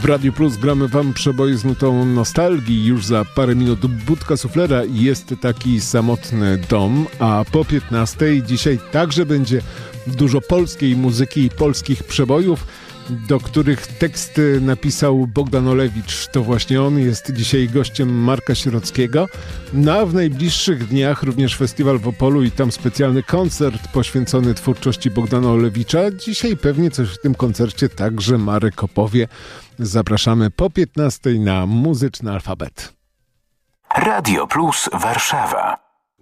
W Radiu Plus gramy wam przeboje z nutą nostalgii. Już za parę minut Budka Suflera i Jest taki samotny dom, a po 15 dzisiaj także będzie dużo polskiej muzyki i polskich przebojów, do których teksty napisał Bogdan Olewicz. To właśnie on jest dzisiaj gościem Marka Sierockiego. No a w najbliższych dniach również festiwal w Opolu i tam specjalny koncert poświęcony twórczości Bogdana Olewicza. Dzisiaj pewnie coś w tym koncercie także Marek opowie. Zapraszamy po 15 na Muzyczny Alfabet. Radio Plus Warszawa.